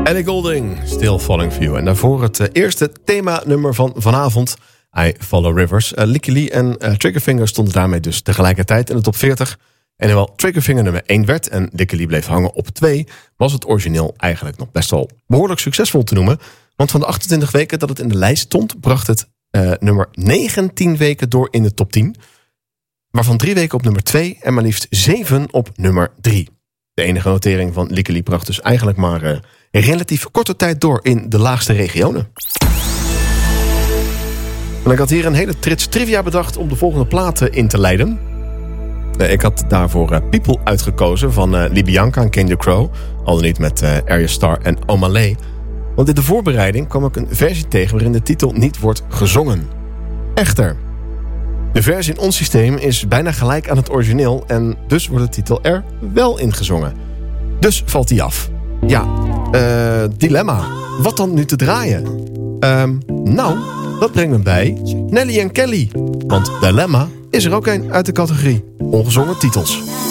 Ellie Goulding, Still Falling For You. En daarvoor het eerste themanummer van vanavond, I Follow Rivers. Licky Lee en Triggerfinger stonden daarmee dus tegelijkertijd in de top 40. En hoewel Triggerfinger nummer 1 werd en Licky Lee bleef hangen op 2... was het origineel eigenlijk nog best wel behoorlijk succesvol te noemen. Want van de 28 weken dat het in de lijst stond, bracht het nummer 19 weken door in de top 10. Waarvan 3 weken op nummer 2 en maar liefst 7 op nummer 3. De enige notering van Licky Lee bracht dus eigenlijk maar een relatief korte tijd door in de laagste regionen. En ik had hier een hele trits trivia bedacht om de volgende platen in te leiden. Ik had daarvoor People uitgekozen van Libianca en Kane Crow. Al dan niet met Arya Starr en Omalay. Want in de voorbereiding kwam ik een versie tegen waarin de titel niet wordt gezongen. Echter, de versie in ons systeem is bijna gelijk aan het origineel en dus wordt de titel er wel in gezongen. Dus valt die af. Ja, dilemma. Wat dan nu te draaien? Nou, dat brengt me bij Nelly en Kelly. Want dilemma is er ook een uit de categorie ongezongen titels.